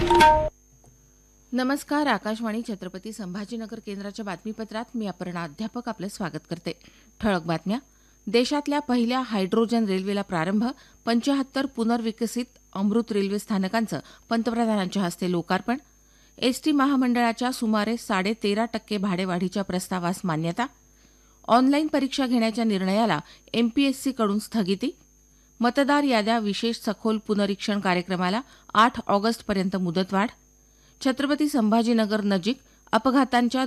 नमस्कार. आकाशवाणी छत्रपती संभाजीनगर केंद्राच्या बातमीपत्रात मी अपर्णा अध्यापक आपलं स्वागत करते. ठळक बातम्या. देशातल्या पहिल्या हायड्रोजन रेल्वेला प्रारंभ. 75 पुनर्विकसित अमृत रेल्वे स्थानकांचं पंतप्रधानांच्या हस्ते लोकार्पण. एसटी महामंडळाच्या सुमारे 13.5% भाडेवाढीच्या प्रस्तावास मान्यता. ऑनलाईन परीक्षा घेण्याच्या निर्णयाला एमपीएससीकडून स्थगिती. मतदार याद्या विशेष सखोल पुनरीक्षण कार्यक्रमाला 8 ऑगस्टपर्यंत मुदतवाढ. छत्रपती संभाजीनगर नजीक अपघातांच्या